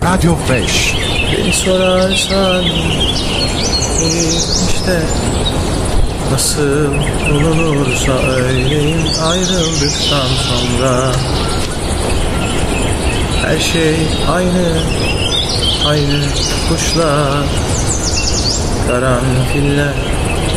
Radio Fresh. Beni sorarsan işte nasıl olunursa öyleyim ayrıldıktan sonra. Her şey aynı, aynı kuşlar, karanfiller